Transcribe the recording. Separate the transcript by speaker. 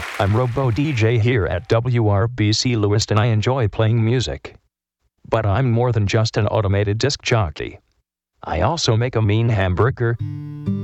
Speaker 1: I'm Robo DJ here at WRBC Lewiston. I enjoy playing music. But I'm more than just an automated disc jockey. I also make a mean hamburger,